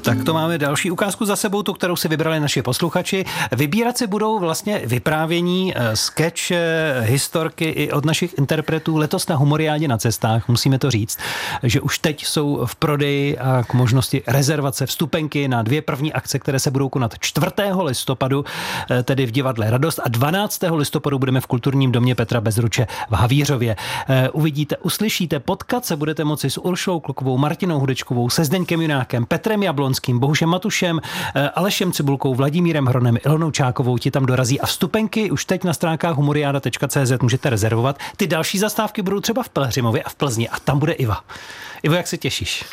Tak to máme další ukázku za sebou, tu, kterou si vybrali naši posluchači. Vybírat si budou vlastně vyprávění, sketch, historky i od našich interpretů letos na Humoriádě na cestách. Musíme to říct, že už teď jsou v prodeji a k možnosti rezervace vstupenky na 2 první akce, které se budou konat 4. listopadu, tedy v divadle Radost, a 12. listopadu budeme v Kulturním domě Petra Bezruče v Havířově. Uvidíte, uslyšíte, potkat se budete moci s Uršou Klukovou, Martinou Hudečkovou, se Zdeňkem Junákem, Petrem Jablonským, Bohušem Matušem, Alešem Cibulkou, Vladimírem Hronem, Ilonou Čákovou, ti tam dorazí a vstupenky už teď na stránkách humoriada.cz můžete rezervovat. Ty další zastávky budou třeba v Pelhřimově a v Plzni a tam bude Iva. Ivo, jak se těšíš?